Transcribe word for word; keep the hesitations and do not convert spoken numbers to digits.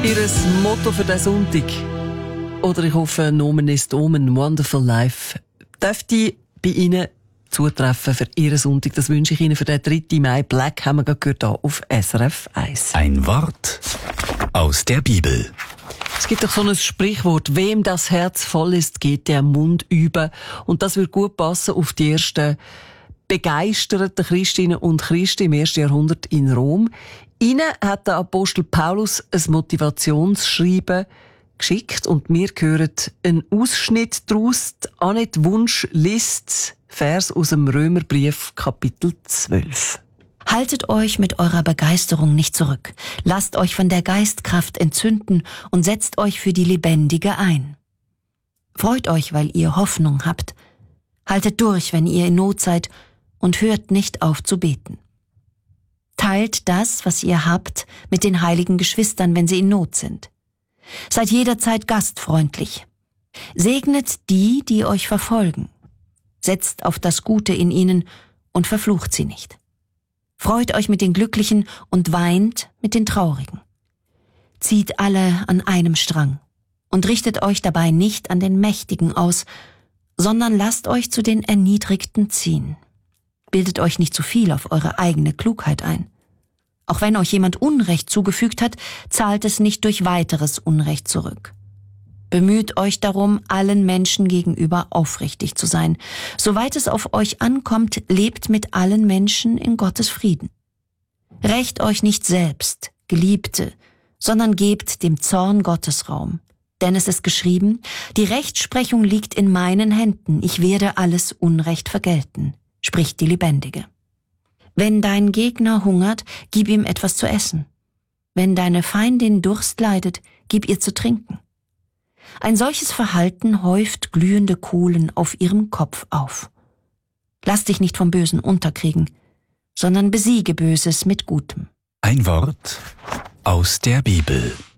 Ihr Motto für den Sonntag. Oder ich hoffe, Nomen ist Omen, Wonderful Life, dürfte bei Ihnen zutreffen für Ihren Sonntag. Das wünsche ich Ihnen für den dritten Mai. Black haben wir gerade gehört hier auf S R F eins. Ein Wort aus der Bibel. Es gibt doch so ein Sprichwort, wem das Herz voll ist, geht der Mund über. Und das würde gut passen auf die ersten begeisterten Christinnen und Christen im ersten Jahrhundert in Rom. Ihnen hat der Apostel Paulus ein Motivationsschreiben geschickt und wir hören einen Ausschnitt daraus. Annette Wunsch liest Vers aus dem Römerbrief, Kapitel zwölf. Haltet euch mit eurer Begeisterung nicht zurück. Lasst euch von der Geistkraft entzünden und setzt euch für die Lebendige ein. Freut euch, weil ihr Hoffnung habt. Haltet durch, wenn ihr in Not seid, und hört nicht auf zu beten. Teilt das, was ihr habt, mit den heiligen Geschwistern, wenn sie in Not sind. Seid jederzeit gastfreundlich. Segnet die, die euch verfolgen. Setzt auf das Gute in ihnen und verflucht sie nicht. Freut euch mit den Glücklichen und weint mit den Traurigen. Zieht alle an einem Strang und richtet euch dabei nicht an den Mächtigen aus, sondern lasst euch zu den Erniedrigten ziehen. Bildet euch nicht zu viel auf eure eigene Klugheit ein. Auch wenn euch jemand Unrecht zugefügt hat, zahlt es nicht durch weiteres Unrecht zurück. Bemüht euch darum, allen Menschen gegenüber aufrichtig zu sein. Soweit es auf euch ankommt, lebt mit allen Menschen in Gottes Frieden. Rächt euch nicht selbst, Geliebte, sondern gebt dem Zorn Gottes Raum. Denn es ist geschrieben, die Rechtsprechung liegt in meinen Händen, ich werde alles Unrecht vergelten, spricht die Lebendige. Wenn dein Gegner hungert, gib ihm etwas zu essen. Wenn deine Feindin Durst leidet, gib ihr zu trinken. Ein solches Verhalten häuft glühende Kohlen auf ihrem Kopf auf. Lass dich nicht vom Bösen unterkriegen, sondern besiege Böses mit Gutem. Ein Wort aus der Bibel.